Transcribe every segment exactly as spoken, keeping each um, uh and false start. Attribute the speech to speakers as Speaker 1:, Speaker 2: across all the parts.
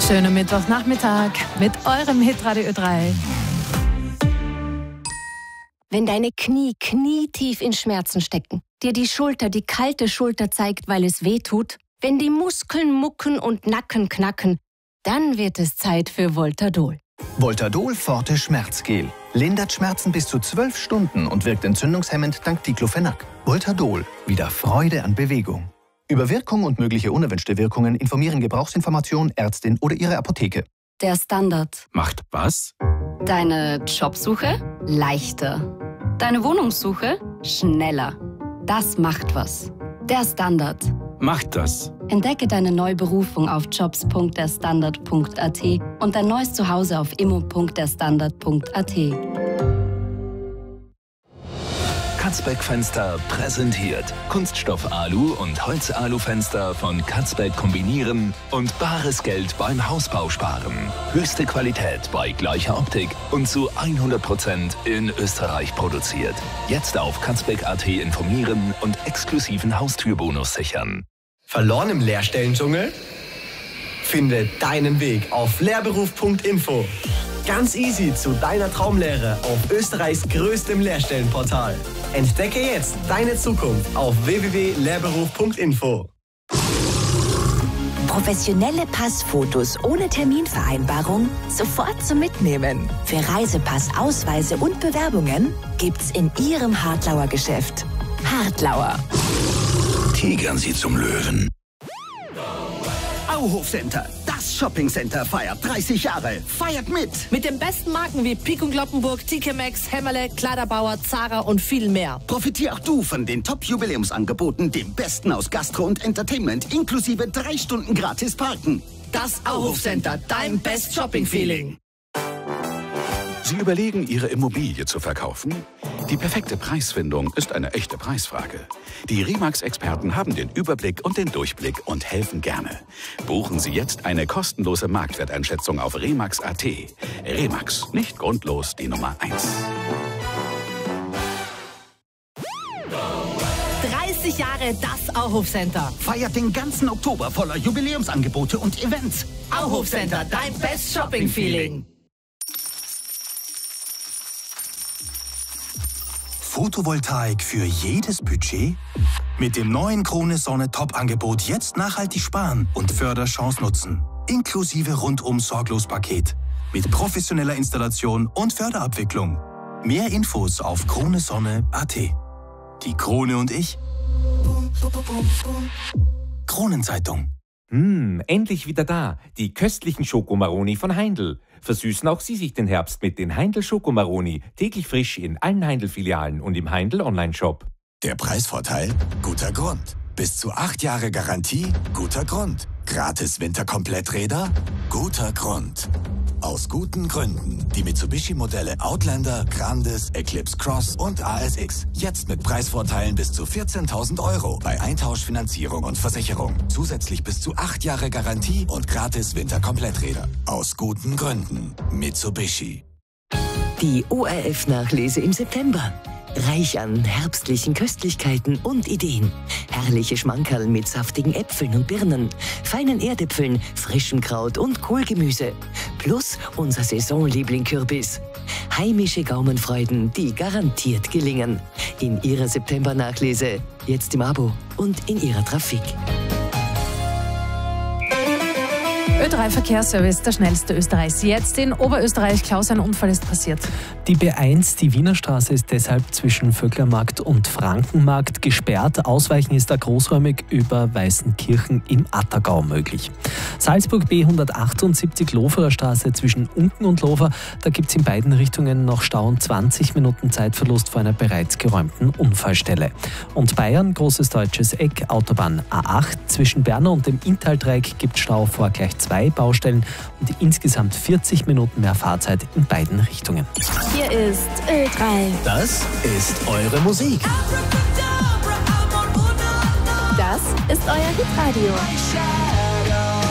Speaker 1: Schönen Mittwochnachmittag mit eurem Hitradio Ö drei.
Speaker 2: Wenn deine Knie knietief in Schmerzen stecken, dir die Schulter die kalte Schulter zeigt, weil es weh tut, wenn die Muskeln mucken und Nacken knacken, dann wird es Zeit für Voltadol.
Speaker 3: Voltadol Forte Schmerzgel. Lindert Schmerzen bis zu zwölf Stunden und wirkt entzündungshemmend dank Diclofenac. Voltadol. Wieder Freude an Bewegung. Über Wirkung und mögliche unerwünschte Wirkungen informieren Gebrauchsinformation, Ärztin oder Ihre Apotheke.
Speaker 2: Der Standard.
Speaker 4: Macht was?
Speaker 2: Deine Jobsuche leichter. Deine Wohnungssuche schneller. Das macht was. Der Standard.
Speaker 4: Macht das.
Speaker 2: Entdecke deine neue Berufung auf jobs punkt der standard punkt a t und dein neues Zuhause auf immo punkt der standard punkt a t.
Speaker 5: Katzbeck Fenster präsentiert Kunststoff Alu und Holz Alu Fenster von Katzbeck kombinieren und bares Geld beim Hausbau sparen. Höchste Qualität bei gleicher Optik und zu hundert Prozent in Österreich produziert. Jetzt auf katzbeck punkt a t informieren und exklusiven Haustürbonus sichern.
Speaker 6: Verloren im Lehrstellendschungel? Finde deinen Weg auf lehrberuf punkt info. Ganz easy zu deiner Traumlehre auf Österreichs größtem Lehrstellenportal. Entdecke jetzt deine Zukunft auf w w w punkt lehrberuf punkt info.
Speaker 7: Professionelle Passfotos ohne Terminvereinbarung sofort zum Mitnehmen. Für Reisepass, Ausweise und Bewerbungen gibt's in Ihrem Hartlauer Geschäft. Hartlauer.
Speaker 5: Tigern Sie zum Löwen.
Speaker 8: Auhof Center, das Shoppingcenter feiert dreißig Jahre. Feiert mit!
Speaker 9: Mit den besten Marken wie Pik und Kloppenburg, T K Maxx, Hämmerle, Kleiderbauer, Zara und viel mehr.
Speaker 8: Profitier auch du von den Top-Jubiläumsangeboten, dem Besten aus Gastro und Entertainment, inklusive drei Stunden gratis Parken.
Speaker 9: Das Auhof Center, dein Best Shopping Feeling.
Speaker 4: Sie überlegen, Ihre Immobilie zu verkaufen? Die perfekte Preisfindung ist eine echte Preisfrage. Die Remax-Experten haben den Überblick und den Durchblick und helfen gerne. Buchen Sie jetzt eine kostenlose Marktwerteinschätzung auf remax punkt a t. Remax, nicht grundlos die Nummer eins.
Speaker 9: dreißig Jahre das Auhof Center.
Speaker 8: Feiert den ganzen Oktober voller Jubiläumsangebote und Events.
Speaker 9: Auhof Center, dein Best Shopping Feeling.
Speaker 10: Photovoltaik für jedes Budget? Mit dem neuen Krone Sonne Top-Angebot jetzt nachhaltig sparen und Förderchance nutzen. Inklusive Rundum-Sorglos-Paket. Mit professioneller Installation und Förderabwicklung. Mehr Infos auf krone sonne punkt a t. Die Krone und ich. Kronenzeitung.
Speaker 11: Hm, endlich wieder da. Die köstlichen Schokomaroni von Heindl. Versüßen auch Sie sich den Herbst mit den Heindl Schokomaroni. Täglich frisch in allen Heindl-Filialen und im Heindl Online-Shop.
Speaker 12: Der Preisvorteil? Guter Grund. Bis zu acht Jahre Garantie? Guter Grund. Gratis Winterkompletträder? Guter Grund. Aus guten Gründen. Die Mitsubishi-Modelle Outlander, Grandis, Eclipse Cross und A S X. Jetzt mit Preisvorteilen bis zu vierzehntausend Euro bei Eintauschfinanzierung und Versicherung. Zusätzlich bis zu acht Jahre Garantie und gratis Winterkompletträder. Aus guten Gründen. Mitsubishi.
Speaker 7: Die O R F-Nachlese im September. Reich an herbstlichen Köstlichkeiten und Ideen. Herrliche Schmankerl mit saftigen Äpfeln und Birnen, feinen Erdäpfeln, frischem Kraut und Kohlgemüse. Plus unser Saisonliebling Kürbis. Heimische Gaumenfreuden, die garantiert gelingen. In Ihrer September-Nachlese, jetzt im Abo und in Ihrer Trafik.
Speaker 1: Ö drei Verkehrsservice, der schnellste Österreichs. Jetzt in Oberösterreich. Klaus, ein Unfall ist passiert.
Speaker 13: Die B eins, die Wiener Straße, ist deshalb zwischen Vöcklermarkt und Frankenmarkt gesperrt. Ausweichen ist da großräumig über Weißenkirchen im Attergau möglich. Salzburg B hundertachtundsiebzig, Loferer Straße zwischen Unken und Lofer. Da gibt es in beiden Richtungen noch Stau und zwanzig Minuten Zeitverlust vor einer bereits geräumten Unfallstelle. Und Bayern, Großes Deutsches Eck, Autobahn A acht. Zwischen Berner und dem Inntal-Dreieck gibt Stau vor gleich zwei Baustellen und insgesamt vierzig Minuten mehr Fahrzeit in beiden Richtungen.
Speaker 2: Hier ist Ö drei.
Speaker 3: Das ist eure Musik.
Speaker 2: Das ist euer Hitradio.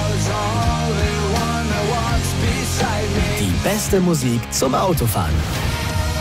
Speaker 3: Die beste Musik zum Autofahren.